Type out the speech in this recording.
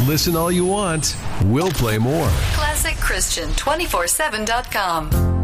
Listen all you want. We'll play more. ClassicChristian247.com.